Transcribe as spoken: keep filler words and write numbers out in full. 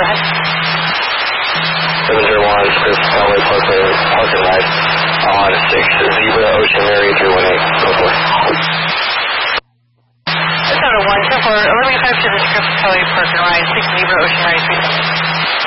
ahead. seven zero one, Scripps Callaway Park, Park and Ride on six Zebra Ocean Mary three one eight. Go for it. seven zero one, ten four, eleven five to the Scripps Callaway Park and Ride, six Zebra Ocean Mary three one eight.